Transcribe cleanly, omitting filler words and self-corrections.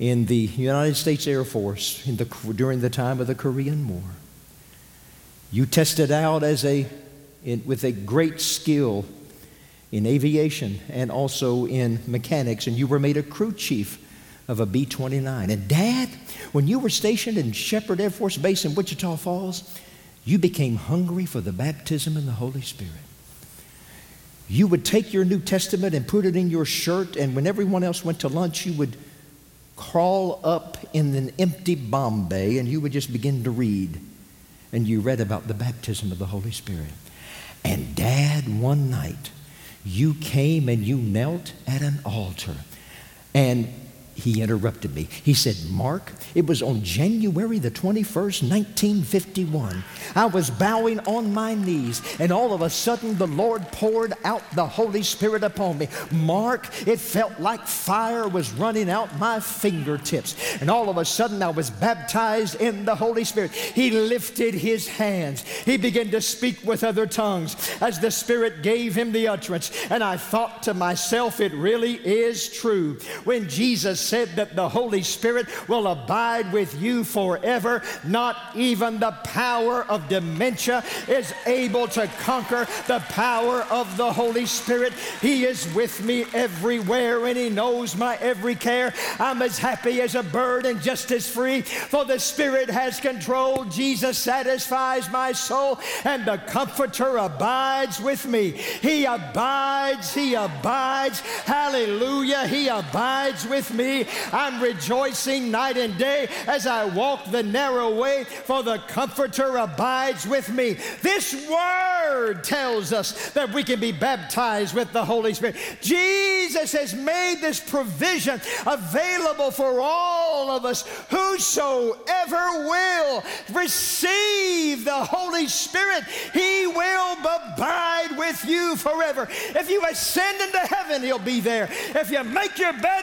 in the United States Air Force during the time of the Korean War. You tested out with a great skill in aviation and also in mechanics, and you were made a crew chief of a B-29. And Dad, when you were stationed in Shepherd Air Force Base in Wichita Falls, you became hungry for the baptism in the Holy Spirit. You would take your New Testament and put it in your shirt, and when everyone else went to lunch, you would crawl up in an empty bomb bay and you would just begin to read. And you read about the baptism of the Holy Spirit. And Dad, one night, you came and you knelt at an altar. And he interrupted me. He said, Mark, it was on January the 21st, 1951. I was bowing on my knees, and all of a sudden the Lord poured out the Holy Spirit upon me. Mark, it felt like fire was running out my fingertips. And all of a sudden I was baptized in the Holy Spirit. He lifted his hands. He began to speak with other tongues as the Spirit gave him the utterance. And I thought to myself, it really is true. When Jesus said that the Holy Spirit will abide with you forever, not even the power of dementia is able to conquer the power of the Holy Spirit. He is with me everywhere, and He knows my every care. I'm as happy as a bird and just as free, for the Spirit has control. Jesus satisfies my soul, and the Comforter abides with me. He abides, hallelujah, He abides with me. I'm rejoicing night and day as I walk the narrow way, for the Comforter abides with me. This word tells us that we can be baptized with the Holy Spirit. Jesus has made this provision available for all of us. Whosoever will receive the Holy Spirit, He will abide with you forever. If you ascend into heaven, He'll be there. If you make your bed